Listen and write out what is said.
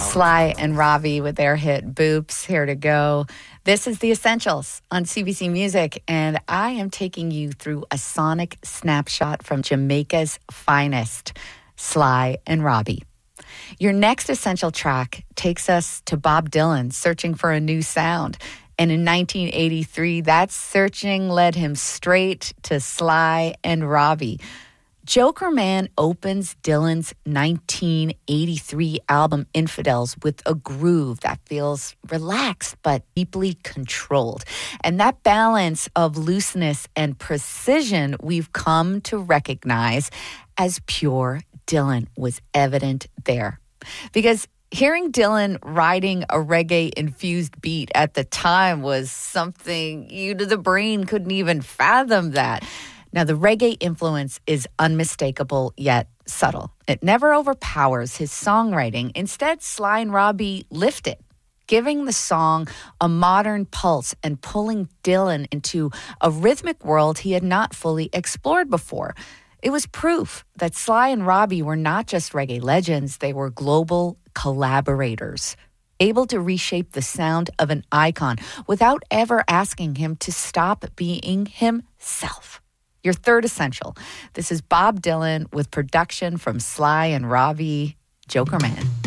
Sly and Robbie with their hit Boops, Here to Go. This is The Essentials on CBC Music, and I am taking you through a sonic snapshot from Jamaica's finest, Sly and Robbie. Your next essential track takes us to Bob Dylan searching for a new sound. And in 1983, that searching led him straight to Sly and Robbie. Jokerman opens Dylan's 1983 album Infidels with a groove that feels relaxed but deeply controlled. And that balance of looseness and precision we've come to recognize as pure Dylan was evident there. Because hearing Dylan riding a reggae-infused beat at the time was something the brain couldn't even fathom that. Now, the reggae influence is unmistakable yet subtle. It never overpowers his songwriting. Instead, Sly and Robbie lift it, giving the song a modern pulse and pulling Dylan into a rhythmic world he had not fully explored before. It was proof that Sly and Robbie were not just reggae legends, they were global collaborators, able to reshape the sound of an icon without ever asking him to stop being himself. Your third essential. This is Bob Dylan with production from Sly and Robbie, Jokerman.